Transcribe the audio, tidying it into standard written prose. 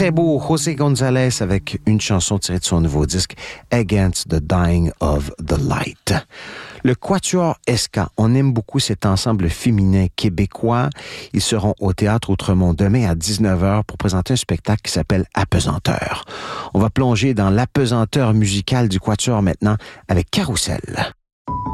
très beau José González avec une chanson tirée de son nouveau disque Against the Dying of the Light. Le Quatuor Esca, on aime beaucoup cet ensemble féminin québécois. Ils seront au Théâtre Outremont demain à 19h pour présenter un spectacle qui s'appelle Apesanteur. On va plonger dans l'apesanteur musicale du Quatuor maintenant avec Carousel.